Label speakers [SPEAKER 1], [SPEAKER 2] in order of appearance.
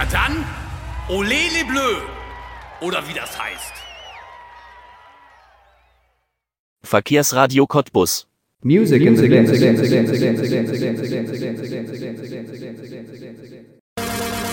[SPEAKER 1] Ja dann, Olé les Bleus. Oder wie das heißt.
[SPEAKER 2] Verkehrsradio Cottbus.
[SPEAKER 3] Music in the mix.